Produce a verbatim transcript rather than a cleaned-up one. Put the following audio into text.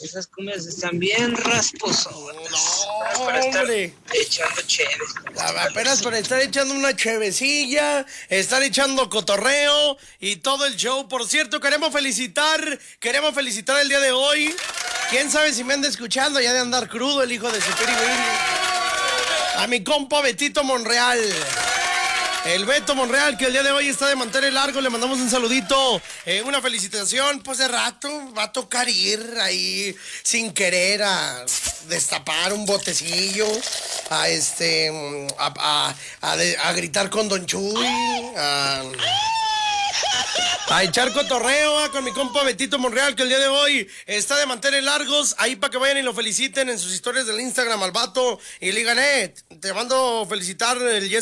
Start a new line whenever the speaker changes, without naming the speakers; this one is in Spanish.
Esas cumbias están bien rasposas.
No,
Para estar
hombre.
echando chévere.
Apenas para estar echando una chevecilla, estar echando cotorreo y todo el show. Por cierto, queremos felicitar, queremos felicitar el día de hoy. Quién sabe si me anda escuchando ya de andar crudo el hijo de Super Willy. A mi compa Betito Monreal. El Beto Monreal, que el día de hoy está de mantener largo, le mandamos un saludito, eh, una felicitación. Pues de rato va a tocar ir ahí sin querer a destapar un botecillo, a este, a, a, a, de, a gritar con Don Chuy, a, a echar cotorreo ah, con mi compa Betito Monreal, que el día de hoy está de mantener largos, ahí para que vayan y lo feliciten en sus historias del Instagram al vato y le digan, eh, te mando felicitar el